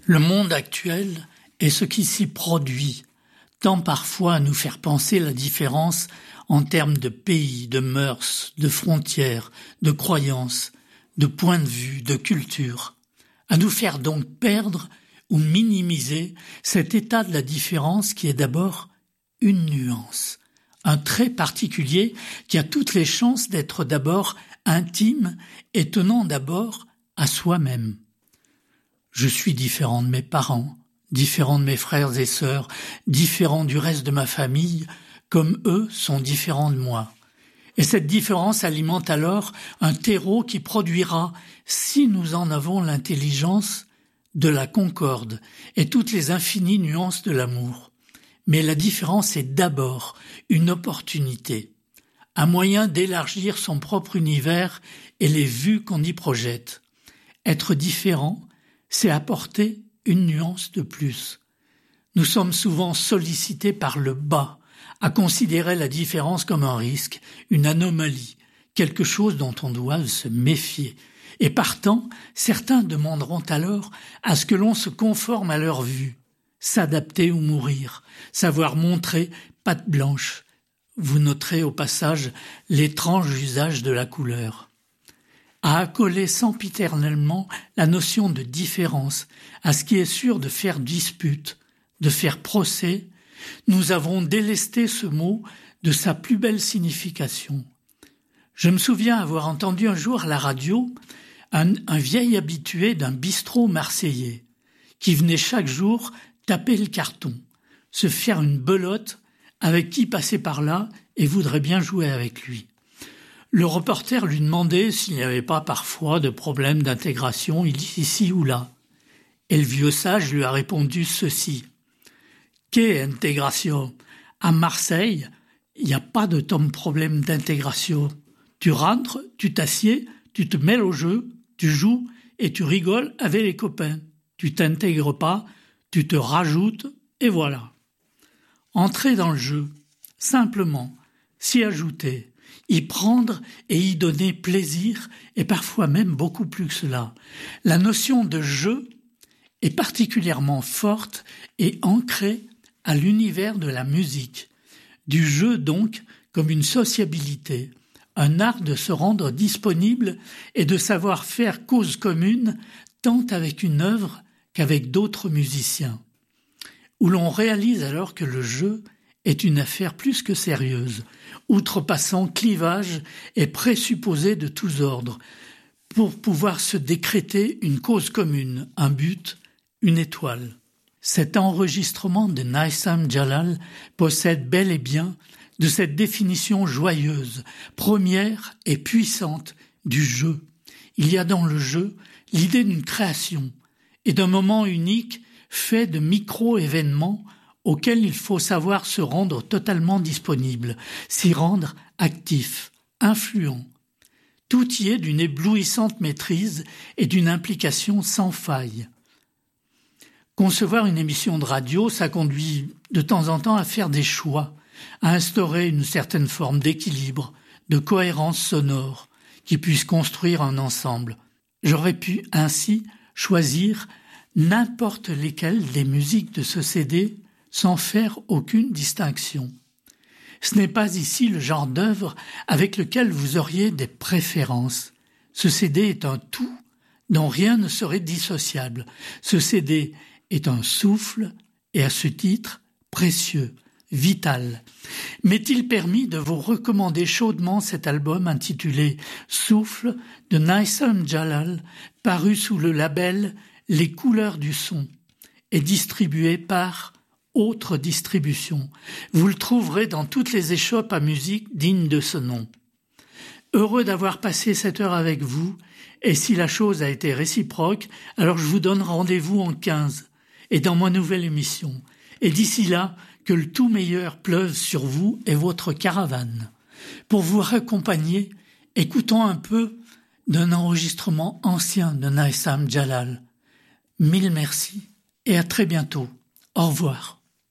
Le monde actuel et ce qui s'y produit tend parfois à nous faire penser la différence en termes de pays, de mœurs, de frontières, de croyances, de points de vue, de culture, à nous faire donc perdre ou minimiser cet état de la différence qui est d'abord une nuance, un trait particulier qui a toutes les chances d'être d'abord intime et tenant d'abord à soi-même. Je suis différent de mes parents, différent de mes frères et sœurs, différent du reste de ma famille, comme eux sont différents de moi. Et cette différence alimente alors un terreau qui produira, si nous en avons l'intelligence, de la concorde et toutes les infinies nuances de l'amour. Mais la différence est d'abord une opportunité, un moyen d'élargir son propre univers et les vues qu'on y projette. Être différent, c'est apporter une nuance de plus. Nous sommes souvent sollicités par le bas, à considérer la différence comme un risque, une anomalie, quelque chose dont on doit se méfier. Et partant, certains demanderont alors à ce que l'on se conforme à leur vue, s'adapter ou mourir, savoir montrer patte blanche. Vous noterez au passage l'étrange usage de la couleur. À accoler sempiternellement la notion de différence à ce qui est sûr de faire dispute, de faire procès, nous avons délesté ce mot de sa plus belle signification. Je me souviens avoir entendu un jour à la radio un vieil habitué d'un bistrot marseillais qui venait chaque jour taper le carton, se faire une belote avec qui passait par là et voudrait bien jouer avec lui. Le reporter lui demandait s'il n'y avait pas parfois de problèmes d'intégration ici ou là. Et le vieux sage lui a répondu ceci. « Qu'est intégration ? À Marseille, il n'y a pas de ton problème d'intégration. Tu rentres, tu t'assieds, tu te mêles au jeu, tu joues et tu rigoles avec les copains. Tu t'intègres pas, tu te rajoutes et voilà. » Entrer dans le jeu, simplement, s'y ajouter, y prendre et y donner plaisir, et parfois même beaucoup plus que cela. La notion de jeu est particulièrement forte et ancrée à l'univers de la musique. Du jeu donc comme une sociabilité, un art de se rendre disponible et de savoir faire cause commune tant avec une œuvre qu'avec d'autres musiciens. Où l'on réalise alors que le jeu est une affaire plus que sérieuse, outrepassant clivages et présupposés de tous ordres, pour pouvoir se décréter une cause commune, un but, une étoile. Cet enregistrement de Naïsam Jalal possède bel et bien de cette définition joyeuse, première et puissante du jeu. Il y a dans le jeu l'idée d'une création et d'un moment unique fait de micro-événements auxquels il faut savoir se rendre totalement disponible, s'y rendre actif, influent. Tout y est d'une éblouissante maîtrise et d'une implication sans faille. Concevoir une émission de radio, ça conduit de temps en temps à faire des choix, à instaurer une certaine forme d'équilibre, de cohérence sonore, qui puisse construire un ensemble. J'aurais pu ainsi choisir n'importe lesquelles des musiques de ce CD sans faire aucune distinction. Ce n'est pas ici le genre d'œuvre avec lequel vous auriez des préférences. Ce CD est un tout dont rien ne serait dissociable. Ce CD est un souffle et à ce titre précieux, vital. M'est-il permis de vous recommander chaudement cet album intitulé Souffle de Naïsam Jalal, paru sous le label Les Couleurs du Son et distribué par Autre Distribution. Vous le trouverez dans toutes les échoppes à musique dignes de ce nom. Heureux d'avoir passé cette heure avec vous, et si la chose a été réciproque, alors je vous donne rendez-vous en 15 et dans ma nouvelle émission. Et d'ici là, que le tout meilleur pleuve sur vous et votre caravane. Pour vous raccompagner, écoutons un peu d'un enregistrement ancien de Naïsam Jalal. Mille merci et à très bientôt. Au revoir.